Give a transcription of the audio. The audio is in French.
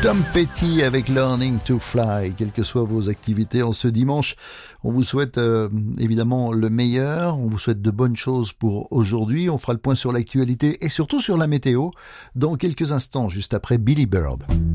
Tom Petty avec Learning to Fly. Quelles que soient vos activités en ce dimanche, on vous souhaite évidemment le meilleur. On vous souhaite de bonnes choses pour aujourd'hui. On fera le point sur l'actualité et surtout sur la météo dans quelques instants, juste après Billy Bird.